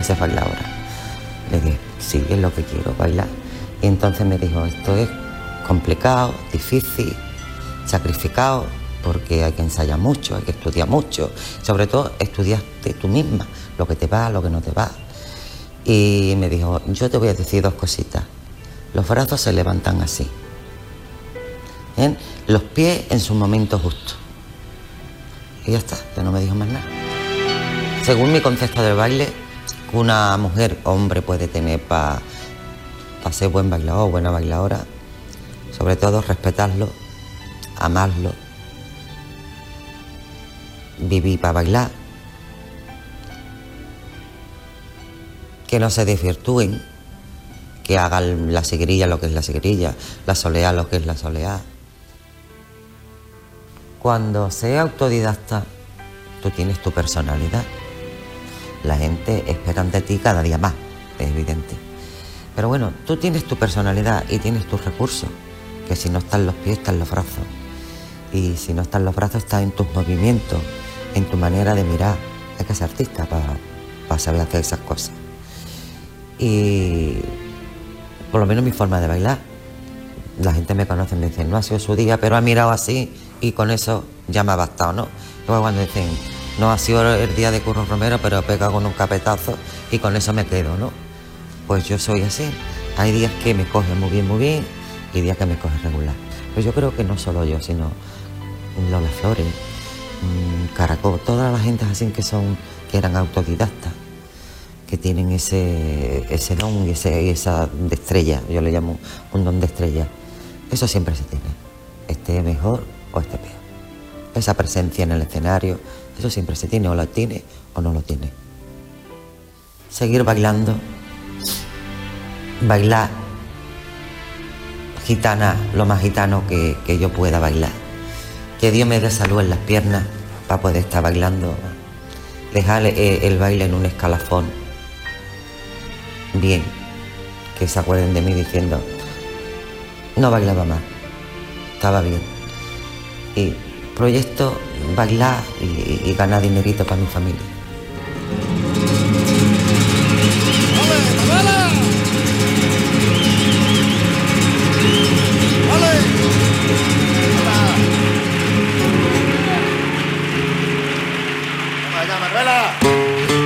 ¿quieres bailar ahora? Le dije, sí, es lo que quiero, bailar. Y entonces me dijo, esto es complicado, difícil, sacrificado, porque hay que ensayar mucho, hay que estudiar mucho, sobre todo estudiarte tú misma, lo que te va, lo que no te va. Y me dijo, yo te voy a decir dos cositas. Los brazos se levantan así, ¿bien? Los pies en su momento justo. Y ya está, ya no me dijo más nada. Según mi concepto del baile, una mujer o hombre puede tener para ser buen bailador o buena bailadora, sobre todo respetarlo, amarlo, vivir para bailar, que no se desvirtúen, que hagan la seguirilla lo que es la seguirilla, la soleá lo que es la soleá. Cuando seas autodidacta, tú tienes tu personalidad. La gente espera de ti cada día más, es evidente. Pero bueno, tú tienes tu personalidad y tienes tus recursos, que si no están los pies, están los brazos. Y si no están los brazos, está en tus movimientos, en tu manera de mirar. Hay que ser artista para saber hacer esas cosas. Y por lo menos mi forma de bailar. La gente me conoce y me dice, no ha sido su día, pero ha mirado así y con eso ya me ha bastado, ¿no? Luego cuando dicen, no ha sido el día de Curro Romero, pero pega con un capetazo y con eso me quedo, ¿no? Pues yo soy así. Hay días que me cogen muy bien y días que me cogen regular. Pues yo creo que no solo yo, sino Lola Flores, Caracol, toda la gente así que eran autodidactas, que tienen ese don y esa de estrella, yo le llamo un don de estrella. Eso siempre se tiene, esté mejor o esté peor. Esa presencia en el escenario, eso siempre se tiene, o lo tiene o no lo tiene. Seguir bailando, bailar gitana, lo más gitano que yo pueda bailar. Que Dios me dé salud en las piernas para poder estar bailando. Dejar el baile en un escalafón. Bien, que se acuerden de mí diciendo, no bailaba más, estaba bien. Y proyecto bailar y ganar dinerito para mi familia.